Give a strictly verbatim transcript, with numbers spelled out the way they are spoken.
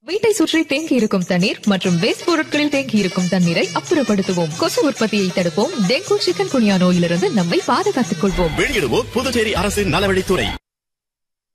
வீட்டை சுற்றி தேங்கி இருக்கும் தண்ணீர் மற்றும் வேஸ்ட் பொருட்களில் தேங்கி இருக்கும் தண்ணீரை அப்புறப்படுத்துவோம். கொசு உற்பத்தியை தடுப்போம். டெங்கு சிக்கன் குனியா நோயிலிருந்து நம்மை பாதுகாத்துக் கொள்வோம். வெளியிடுவோம் புதுச்சேரி அரசின் நலவழித்துறை.